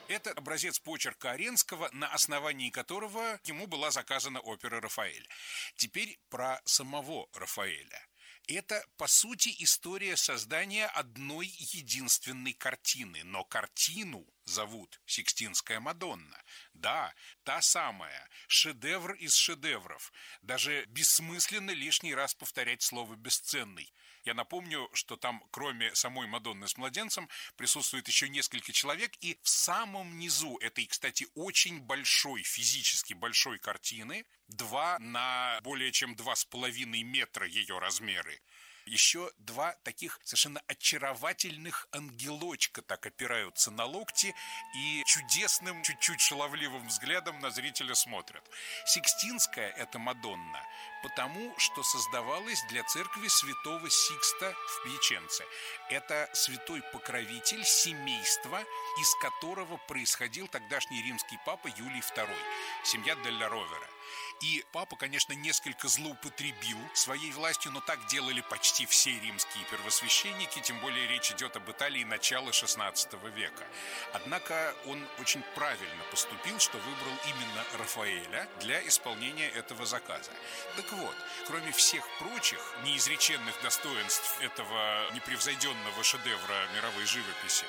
Это образец почерка Аренского, на основании которого ему была заказана опера «Рафаэль». Теперь про самого Рафаэля. Это, по сути, история создания одной единственной картины, но картину зовут «Сикстинская Мадонна». Да, та самая, шедевр из шедевров. Даже бессмысленно лишний раз повторять слово «бесценный». Я напомню, что там, кроме самой Мадонны с младенцем, присутствует еще несколько человек, и в самом низу этой, кстати, очень большой, физически большой картины, 2 на более чем 2,5 метра ее размеры, еще 2 таких совершенно очаровательных ангелочка так опираются на локти и чудесным, чуть-чуть шаловливым взглядом на зрителя смотрят. Сикстинская эта Мадонна, потому что создавалась для церкви святого Сикста в Пьяченце. Это святой покровитель семейства, из которого происходил тогдашний римский папа Юлий II, семья Делла Ровера. И папа, конечно, несколько злоупотребил своей властью, но так делали почти все римские первосвященники, тем более речь идет об Италии начала XVI века. Однако он очень правильно поступил, что выбрал именно Рафаэля для исполнения этого заказа. Так вот, кроме всех прочих неизреченных достоинств этого непревзойденного шедевра мировой живописи,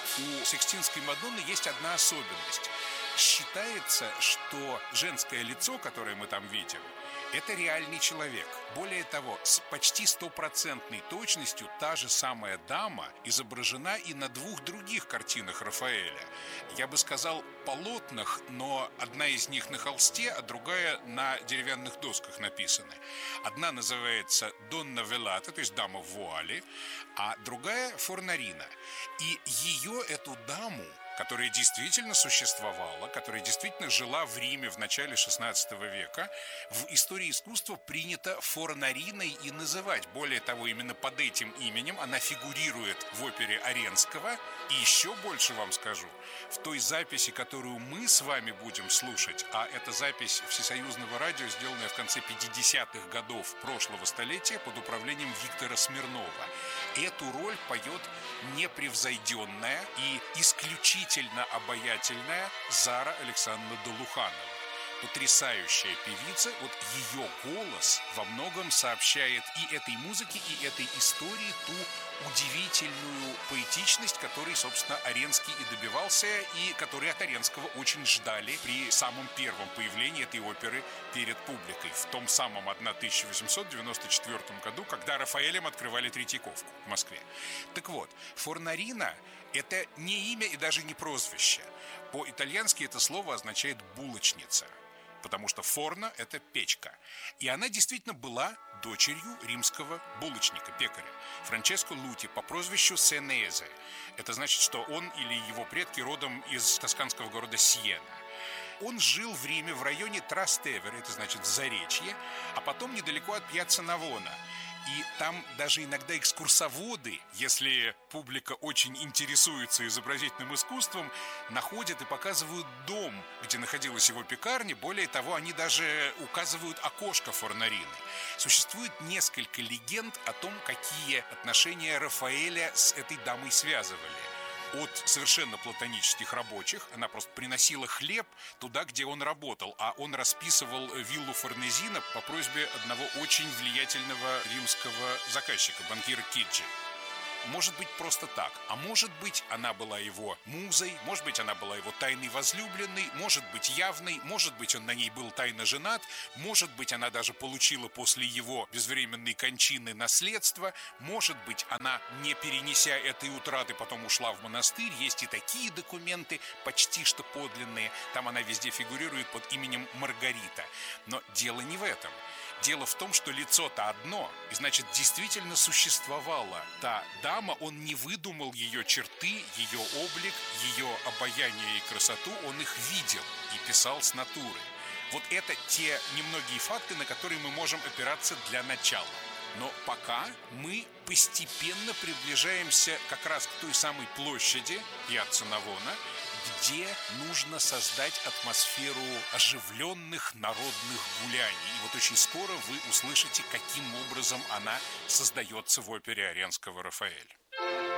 у Сикстинской Мадонны есть одна особенность. Считается, что женское лицо, которое мы там видим, это реальный человек. Более того, с почти стопроцентной точностью та же самая дама изображена и на 2 других картинах Рафаэля. Я бы сказал, полотнах, но одна из них на холсте, а другая на деревянных досках написаны. Одна называется «Донна Велата», то есть «Дама в вуале», а другая «Форнарина». И ее, эту даму, которая действительно существовала, которая действительно жила в Риме в начале XVI века, в истории искусства принято Форнариной и называть. Более того, именно под этим именем она фигурирует в опере Аренского. И еще больше вам скажу, в той записи, которую мы с вами будем слушать, а это запись Всесоюзного радио, сделанная в конце 50-х годов прошлого столетия под управлением Виктора Смирнова, эту роль поет непревзойденная и исключительно обаятельная Зара Александровна Долуханова. Потрясающая певица, вот ее голос во многом сообщает и этой музыке, и этой истории ту удивительную поэтичность, которой, собственно, Аренский и добивался, и которой от Аренского очень ждали при самом первом появлении этой оперы перед публикой, в том самом 1894 году, когда Рафаэлем открывали Третьяковку в Москве. Так вот, Форнарина – это не имя и даже не прозвище. По-итальянски это слово означает «булочница», потому что форна – это печка. И она действительно была дочерью римского булочника, пекаря, Франческо Лути по прозвищу Сенезе. Это значит, что он или его предки родом из тосканского города Сиена. Он жил в Риме в районе Трастевере, это значит Заречье, а потом недалеко от Пьяцца Навона. И там даже иногда экскурсоводы, если публика очень интересуется изобразительным искусством, находят и показывают дом, где находилась его пекарня. Более того, они даже указывают окошко Форнарины. Существует несколько легенд о том, какие отношения Рафаэля с этой дамой связывали. От совершенно платонических рабочих, она просто приносила хлеб туда, где он работал, а он расписывал виллу Форнезина по просьбе одного очень влиятельного римского заказчика, банкира Киджи. Может быть, просто так, а может быть, она была его музой, может быть, она была его тайной возлюбленной, может быть, явной, может быть, он на ней был тайно женат, может быть, она даже получила после его безвременной кончины наследство, может быть, она, не перенеся этой утраты, потом ушла в монастырь. Есть и такие документы, почти что подлинные, там она везде фигурирует под именем Маргарита. Но дело не в этом. Дело в том, что лицо-то одно, и значит, действительно существовала та дама, он не выдумал ее черты, ее облик, ее обаяние и красоту, он их видел и писал с натуры. Вот это те немногие факты, на которые мы можем опираться для начала. Но пока мы постепенно приближаемся как раз к той самой площади Пьяцца Навона, где нужно создать атмосферу оживленных народных гуляний. И вот очень скоро вы услышите, каким образом она создается в опере Аренского «Рафаэль».